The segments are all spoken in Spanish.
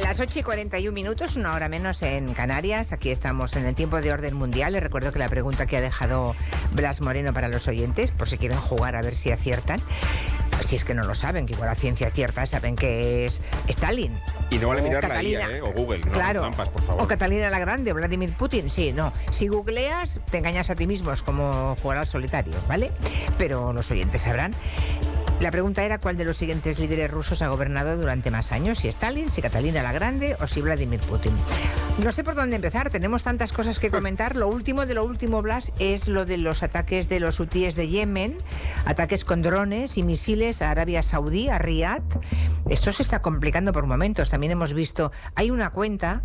Las 8:41, una hora menos en Canarias. Aquí estamos en el tiempo de orden mundial. Les recuerdo que la pregunta que ha dejado Blas Moreno para los oyentes, por si quieren jugar a ver si aciertan, si es que no lo saben, que igual a ciencia cierta saben que es Stalin. Y no vale mirar Catalina, la IA, o Google, no, claro, trampas, por favor. O Catalina la Grande, o Vladimir Putin, sí, no. Si googleas, te engañas a ti mismo, es como jugar al solitario, ¿vale? Pero los oyentes sabrán. La pregunta era cuál de los siguientes líderes rusos ha gobernado durante más años, si Stalin, si Catalina la Grande o si Vladimir Putin. No sé por dónde empezar, tenemos tantas cosas que comentar. Lo último de lo último, Blas, es lo de los ataques de los hutíes de Yemen, ataques con drones y misiles a Arabia Saudí, a Riad. Esto se está complicando por momentos. También hemos visto, hay una cuenta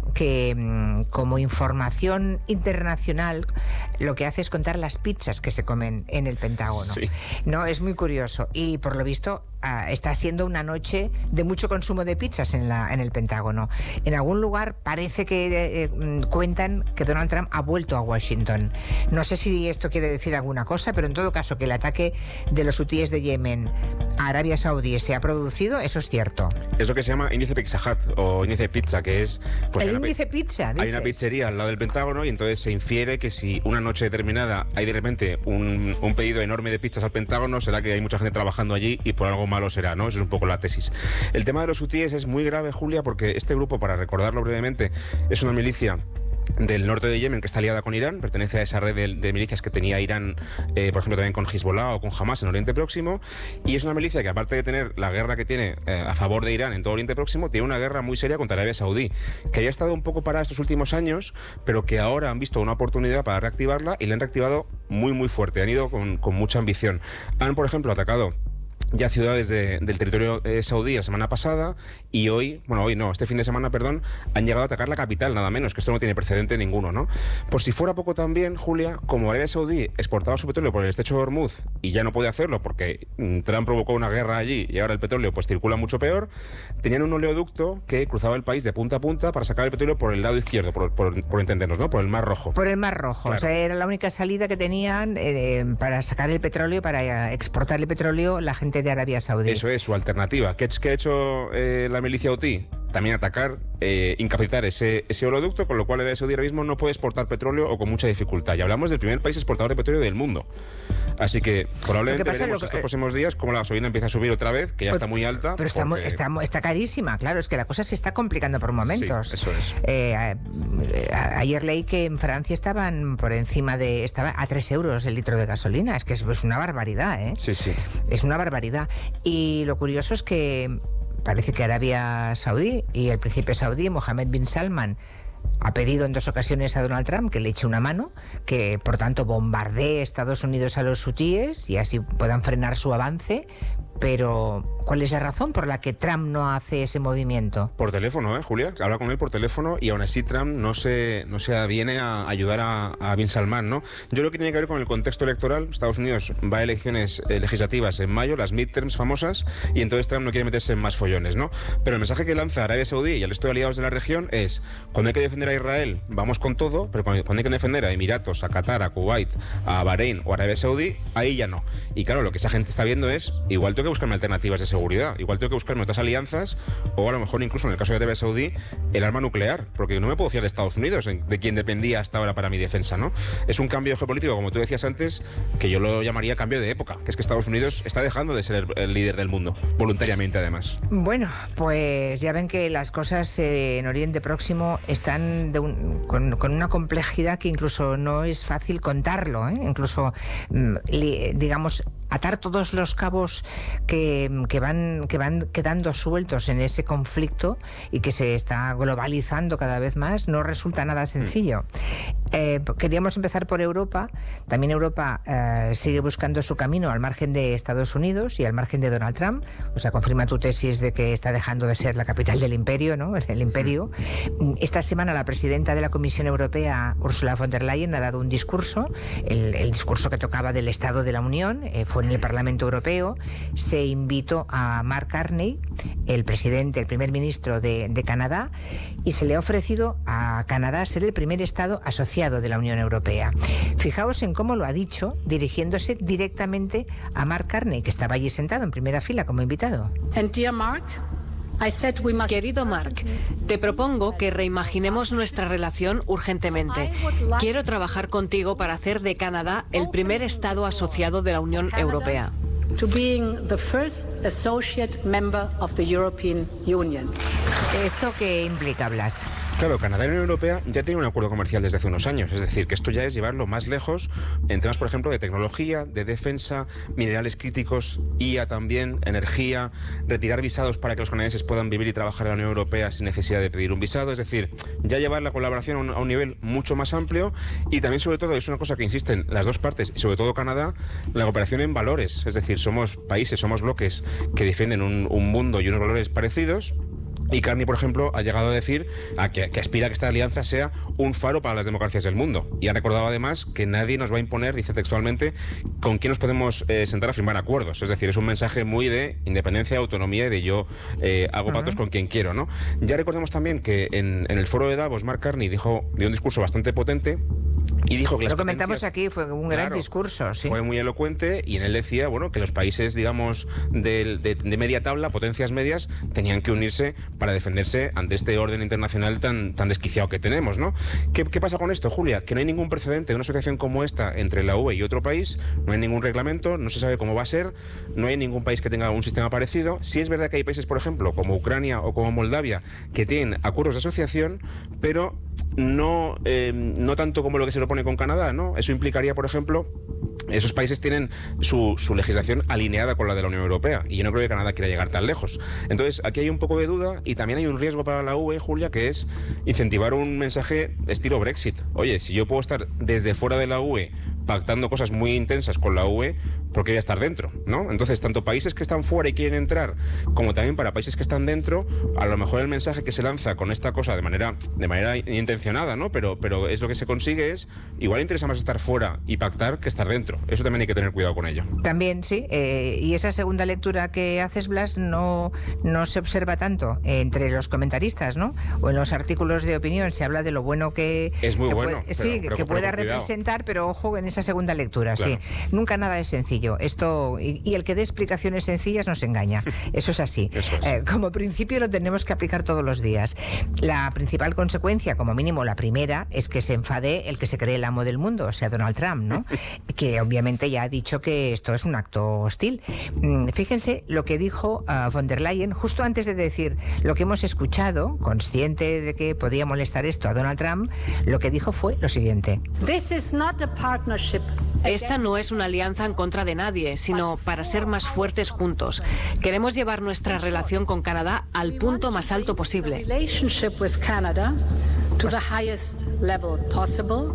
que como información internacional lo que hace es contar las pizzas que se comen en el Pentágono. Sí. No, es muy curioso. Y por lo visto está siendo una noche de mucho consumo de pizzas en el Pentágono. En algún lugar parece que cuentan que Donald Trump ha vuelto a Washington. No sé si esto quiere decir alguna cosa, pero en todo caso que el ataque de los hutíes de Yemen a Arabia Saudí se ha producido, eso es cierto. Es lo que se llama índice Pizza Hut o índice pizza, que es... Pues el índice pizza, dices. Hay una pizzería al lado del Pentágono y entonces se infiere que si una noche determinada hay de repente un pedido enorme de pizzas al Pentágono, será que hay mucha gente trabajando allí y por algo malo será, ¿no? Eso es un poco la tesis. El tema de los hutíes es muy grave, Julia, porque este grupo, para recordarlo brevemente, es una milicia del norte de Yemen que está aliada con Irán, pertenece a esa red de milicias que tenía Irán, por ejemplo también con Hezbollah o con Hamas en Oriente Próximo, y es una milicia que aparte de tener la guerra que tiene a favor de Irán en todo Oriente Próximo, tiene una guerra muy seria contra Arabia Saudí, que había estado un poco parada estos últimos años, pero que ahora han visto una oportunidad para reactivarla y la han reactivado muy muy fuerte, han ido con mucha ambición. Han, por ejemplo, atacado ya ciudades del territorio saudí la semana pasada y este fin de semana, han llegado a atacar la capital, nada menos, que esto no tiene precedente ninguno, ¿no? Por si fuera poco también, Julia, como Arabia Saudí exportaba su petróleo por el estrecho de Hormuz y ya no puede hacerlo porque Trump provocó una guerra allí y ahora el petróleo pues circula mucho peor, tenían un oleoducto que cruzaba el país de punta a punta para sacar el petróleo por el lado izquierdo, por entendernos, ¿no? Por el Mar Rojo. Por el Mar Rojo, claro. O sea, era la única salida que tenían para sacar el petróleo, para exportar el petróleo la gente de Arabia Saudí. Eso es su alternativa. ¿Qué ha hecho la milicia hutí? También atacar, incapacitar ese oleoducto, con lo cual Arabia Saudí ahora mismo no puede exportar petróleo o con mucha dificultad. Y hablamos del primer país exportador de petróleo del mundo. Así que probablemente veremos estos próximos días cómo la gasolina empieza a subir otra vez, que ya está muy alta. Pero está carísima, claro, es que la cosa se está complicando por momentos. Sí, eso es. Ayer leí que en Francia estaban estaba a 3 euros el litro de gasolina. Es que es una barbaridad, ¿eh? Sí, sí. Es una barbaridad. Y lo curioso es que parece que Arabia Saudí y el príncipe saudí, Mohammed bin Salman, ha pedido en 2 ocasiones a Donald Trump que le eche una mano, que por tanto bombardee Estados Unidos a los hutíes y así puedan frenar su avance. Pero, ¿cuál es la razón por la que Trump no hace ese movimiento? Por teléfono, Julia, habla con él por teléfono y aún así Trump no se aviene a ayudar a Bin Salman, ¿no? Yo creo que tiene que ver con el contexto electoral. Estados Unidos va a elecciones legislativas en mayo, las midterms famosas, y entonces Trump no quiere meterse en más follones, ¿no? Pero el mensaje que lanza Arabia Saudí y al resto de aliados de la región es: cuando hay que defender a Israel, vamos con todo, pero cuando hay que defender a Emiratos, a Qatar, a Kuwait, a Bahrein o a Arabia Saudí, ahí ya no. Y claro, lo que esa gente está viendo es, igual tengo que buscarme alternativas de seguridad, igual tengo que buscarme otras alianzas, o a lo mejor incluso en el caso de Arabia Saudí, el arma nuclear, porque no me puedo fiar de Estados Unidos, de quien dependía hasta ahora para mi defensa, ¿no? Es un cambio geopolítico, como tú decías antes, que yo lo llamaría cambio de época, que es que Estados Unidos está dejando de ser el líder del mundo, voluntariamente además. Bueno, pues ya ven que las cosas en Oriente Próximo están con una complejidad que incluso no es fácil contarlo, ¿eh? Incluso, digamos, atar todos los cabos que van quedando sueltos en ese conflicto y que se está globalizando cada vez más, no resulta nada sencillo. Queríamos empezar por Europa. También Europa sigue buscando su camino al margen de Estados Unidos y al margen de Donald Trump. O sea, confirma tu tesis de que está dejando de ser la capital del imperio, ¿no? El imperio. Esta semana la presidenta de la Comisión Europea, Ursula von der Leyen, ha dado un discurso, el discurso que tocaba del Estado de la Unión, fue en el Parlamento Europeo. Se invitó a Mark Carney, el primer ministro de Canadá, y se le ha ofrecido a Canadá ser el primer Estado asociado de la Unión Europea. Fijaos en cómo lo ha dicho, dirigiéndose directamente a Mark Carney, que estaba allí sentado en primera fila como invitado. And dear Mark, Querido Mark, te propongo que reimaginemos nuestra relación urgentemente. Quiero trabajar contigo para hacer de Canadá el primer Estado asociado de la Unión Europea. ¿Esto qué implica, Blas? Claro, Canadá y la Unión Europea ya tienen un acuerdo comercial desde hace unos años, es decir, que esto ya es llevarlo más lejos en temas, por ejemplo, de tecnología, de defensa, minerales críticos, IA también, energía, retirar visados para que los canadienses puedan vivir y trabajar en la Unión Europea sin necesidad de pedir un visado, es decir, ya llevar la colaboración a un nivel mucho más amplio y también, sobre todo, es una cosa que insisten las dos partes, y sobre todo Canadá, la cooperación en valores, es decir, somos países, somos bloques que defienden un mundo y unos valores parecidos. Y Carney, por ejemplo, ha llegado a decir que aspira a que esta alianza sea un faro para las democracias del mundo. Y ha recordado además que nadie nos va a imponer, dice textualmente, con quién nos podemos sentar a firmar acuerdos. Es decir, es un mensaje muy de independencia, autonomía y de yo hago pactos con quien quiero, ¿no? Ya recordemos también que en el foro de Davos, Mark Carney dio un discurso bastante potente. Y dijo que lo comentamos aquí, fue un gran discurso, sí. Fue muy elocuente y en él decía, bueno, que los países, digamos, de media tabla, potencias medias, tenían que unirse para defenderse ante este orden internacional tan desquiciado que tenemos, ¿no? ¿Qué pasa con esto, Julia? Que no hay ningún precedente de una asociación como esta entre la UE y otro país, no hay ningún reglamento, no se sabe cómo va a ser, no hay ningún país que tenga un sistema parecido. Sí es verdad que hay países, por ejemplo, como Ucrania o como Moldavia, que tienen acuerdos de asociación, pero no tanto como lo que se propone con Canadá, ¿no? Eso implicaría, por ejemplo, esos países tienen su legislación alineada con la de la Unión Europea y yo no creo que Canadá quiera llegar tan lejos. Entonces, aquí hay un poco de duda y también hay un riesgo para la UE, Julia, que es incentivar un mensaje estilo Brexit. Oye, si yo puedo estar desde fuera de la UE pactando cosas muy intensas con la UE, ¿por qué voy a estar dentro? ¿No? Entonces, tanto países que están fuera y quieren entrar, como también para países que están dentro, a lo mejor el mensaje que se lanza con esta cosa de manera intencionada, ¿no? Pero es lo que se consigue es, igual interesa más estar fuera y pactar que estar dentro. Eso también hay que tener cuidado con ello. También, sí. Y esa segunda lectura que haces, Blas, no se observa tanto entre los comentaristas, ¿no? O en los artículos de opinión se habla de lo bueno que... Es muy bueno. Que pueda representar, pero ojo en esa segunda lectura, claro. Sí. Nunca nada es sencillo. Esto y el que dé explicaciones sencillas nos engaña. Eso es así. Eso es. Como principio lo tenemos que aplicar todos los días. La principal consecuencia, como mínimo la primera, es que se enfade el que se cree el amo del mundo, o sea, Donald Trump, ¿no? Que obviamente ya ha dicho que esto es un acto hostil. Fíjense lo que dijo von der Leyen justo antes de decir lo que hemos escuchado, consciente de que podía molestar esto a Donald Trump, lo que dijo fue lo siguiente. Esta no es una alianza en contra de nadie, sino para ser más fuertes juntos. Queremos llevar nuestra relación con Canadá al punto más alto posible.